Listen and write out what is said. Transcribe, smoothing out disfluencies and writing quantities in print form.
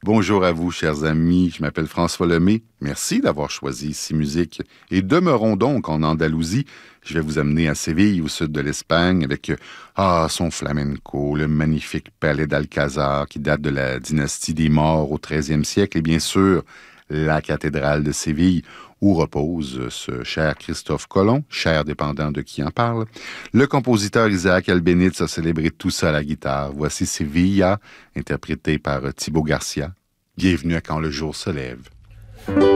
Bonjour à vous, chers amis. Je m'appelle François Lemay. Merci d'avoir choisi ici musique. Et demeurons donc en Andalousie. Je vais vous amener à Séville, au sud de l'Espagne, avec son flamenco, le magnifique palais d'Alcázar qui date de la dynastie des Maures au XIIIe siècle, et bien sûr, la cathédrale de Séville, où repose ce cher Christophe Colomb, cher dépendant de qui en parle. Le compositeur Isaac Albéniz a célébré tout ça à la guitare. Voici Sevilla, interprété par Thibaut Garcia. Bienvenue à Quand le jour se lève.